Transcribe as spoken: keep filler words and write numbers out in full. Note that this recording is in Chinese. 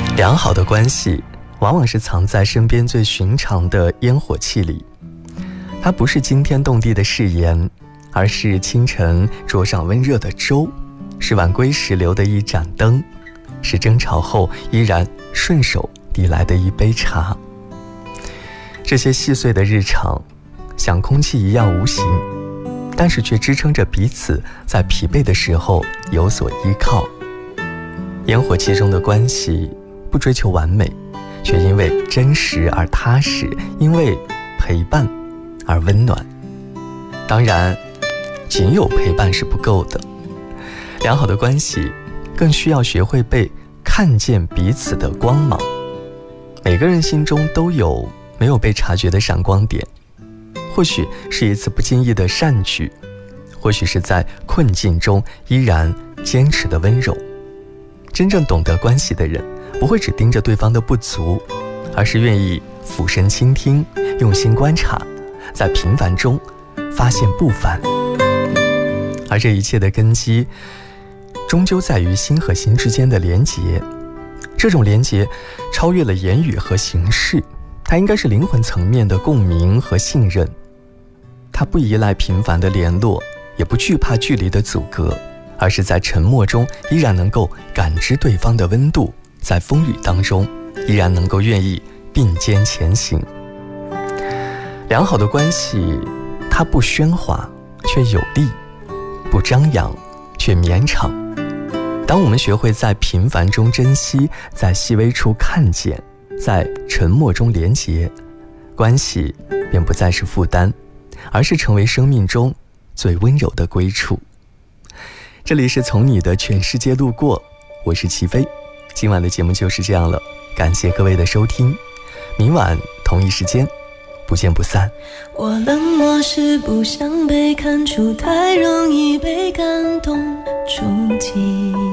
良好的关系往往是藏在身边最寻常的烟火气里，它不是惊天动地的誓言，而是清晨桌上温热的粥，是晚归时留的一盏灯，是争吵后依然顺手递来的一杯茶。这些细碎的日常像空气一样无形，但是却支撑着彼此在疲惫的时候有所依靠。烟火气中的关系不追求完美，却因为真实而踏实，因为陪伴而温暖。当然，仅有陪伴是不够的，良好的关系更需要学会被看见彼此的光芒。每个人心中都有没有被察觉的闪光点，或许是一次不经意的善举，或许是在困境中依然坚持的温柔。真正懂得关系的人，不会只盯着对方的不足，而是愿意俯身倾听，用心观察，在平凡中发现不凡。而这一切的根基终究在于心和心之间的连结，这种连结超越了言语和形式，它应该是灵魂层面的共鸣和信任。它不依赖频繁的联络，也不惧怕距离的阻隔，而是在沉默中依然能够感知对方的温度，在风雨当中依然能够愿意并肩前行。良好的关系，它不喧哗却有力，不张扬却绵长。当我们学会在平凡中珍惜，在细微处看见，在沉默中连结，关系便不再是负担，而是成为生命中最温柔的归处。这里是从你的全世界路过，我是齐飞。今晚的节目就是这样了，感谢各位的收听，明晚同一时间不见不散。 我冷漠是不想被看出，太容易被感动触及。